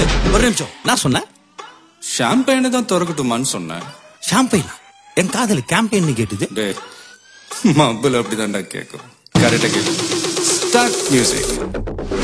ஒரு நிமிஷம், நான் சொன்னேன் ஷாம்பெயினை தான் திறக்கட்டுமான்னு சொன்னேன். ஷாம்பெயினா? என் காதல கேம்பெயின் கேட்டுது. டேய், மబ్బுல அப்படிதான்டா கேட்கும். கரெக்டா கேட்கும். Start music.